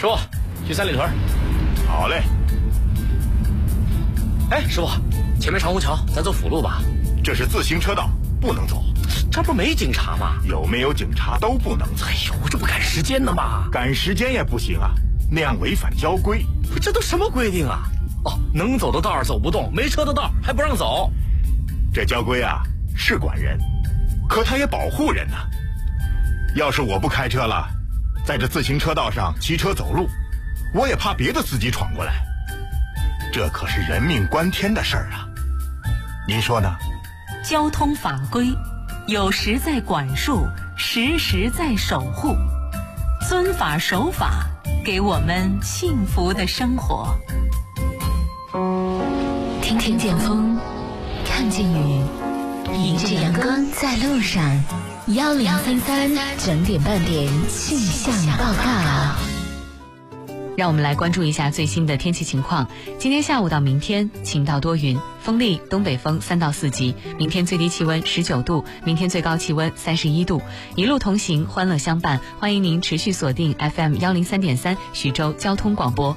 师傅，去三里屯。 好嘞。 哎，师傅，前面长虹桥，咱走辅路吧。 这是自行车道，不能走。 这不没警察吗？ 有没有警察都不能走。 哎呦，这不赶时间呢吗？ 赶时间也不行啊，那样违反交规。 这都什么规定啊？哦，能走的道走不动，没车的道还不让走。 这交规啊是管人，可他也保护人呢。要是我不开车了，在这自行车道上骑车走路，我也怕别的司机闯过来。这可是人命关天的事儿啊，您说呢？ 交通法规有时在管束，时时在守护，遵法守法，给我们幸福的生活。 听听见风，看见雨，迎着阳光在路上。1033整点半点气象报告。 让我们来关注一下最新的天气情况。今天下午到明天晴到多云，风力东北风3到4级，明天最低气温19度，明天最高气温31度。一路同行，欢乐相伴，欢迎您持续锁定 FM 103.3徐州交通广播。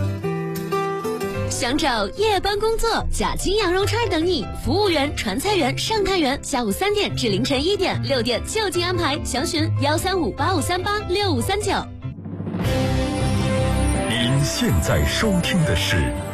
想找夜班工作，假期羊肉串等你，服务员、传菜员、上菜员，下午3点至凌晨1点，6点就近安排，详询13585386539。 您现在收听的是